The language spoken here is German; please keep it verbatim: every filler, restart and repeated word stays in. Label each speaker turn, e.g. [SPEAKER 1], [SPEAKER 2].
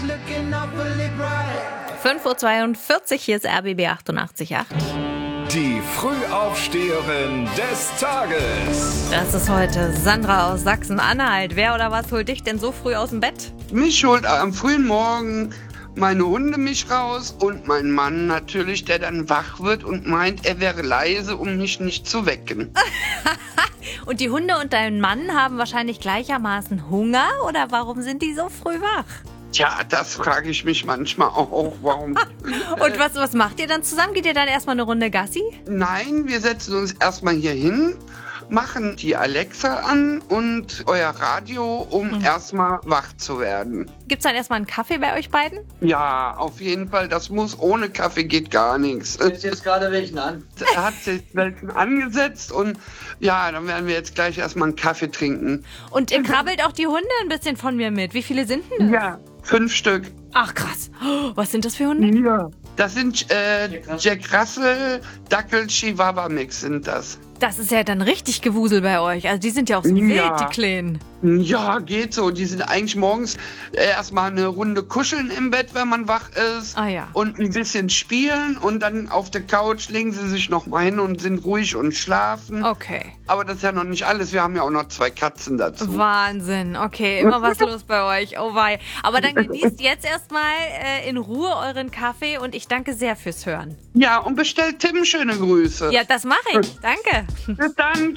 [SPEAKER 1] fünf Uhr zweiundvierzig, hier ist R B B achtundachtzig Komma acht.
[SPEAKER 2] Die Frühaufsteherin des Tages.
[SPEAKER 1] Das ist heute Sandra aus Sachsen-Anhalt. Wer oder was holt dich denn so früh aus dem Bett?
[SPEAKER 3] Mich holt am frühen Morgen meine Hunde mich raus und mein Mann natürlich, der dann wach wird und meint, er wäre leise, um mich nicht zu wecken.
[SPEAKER 1] Und die Hunde und dein Mann haben wahrscheinlich gleichermaßen Hunger oder warum sind die so früh wach?
[SPEAKER 3] Tja, das frage ich mich manchmal auch, warum.
[SPEAKER 1] Und was, was macht ihr dann zusammen? Geht ihr dann erstmal eine Runde Gassi?
[SPEAKER 3] Nein, wir setzen uns erstmal hier hin, machen die Alexa an und euer Radio, um mhm. erstmal wach zu werden.
[SPEAKER 1] Gibt's dann erstmal einen Kaffee bei euch beiden?
[SPEAKER 3] Ja, auf jeden Fall. Das muss. Ohne Kaffee geht gar nichts.
[SPEAKER 4] Setzt jetzt gerade welchen an?
[SPEAKER 3] Er hat jetzt welchen angesetzt und ja, dann werden wir jetzt gleich erstmal einen Kaffee trinken.
[SPEAKER 1] Und ihr krabbelt auch die Hunde ein bisschen von mir mit. Wie viele sind denn das?
[SPEAKER 3] Ja, fünf Stück.
[SPEAKER 1] Ach krass. Was sind das für Hunde?
[SPEAKER 3] Ja. Das sind äh, Jack Russell, Dackel, Chihuahua Mix sind das.
[SPEAKER 1] Das ist ja dann richtig Gewusel bei euch. Also die sind ja auch so
[SPEAKER 3] Ja.
[SPEAKER 1] wild, die Kleinen.
[SPEAKER 3] Ja, geht so. Die sind eigentlich morgens äh, erstmal eine Runde kuscheln im Bett, wenn man wach ist.
[SPEAKER 1] Ah ja.
[SPEAKER 3] Und ein bisschen spielen und dann auf der Couch legen sie sich noch mal hin und sind ruhig und schlafen.
[SPEAKER 1] Okay.
[SPEAKER 3] Aber das ist ja noch nicht alles. Wir haben ja auch noch zwei Katzen dazu.
[SPEAKER 1] Wahnsinn. Okay, immer was los bei euch. Oh wei. Aber dann genießt jetzt erstmal äh, in Ruhe euren Kaffee und ich danke sehr fürs Hören.
[SPEAKER 3] Ja, und bestellt Tim schöne Grüße.
[SPEAKER 1] Ja, das mache ich. Danke.
[SPEAKER 3] Bis dann.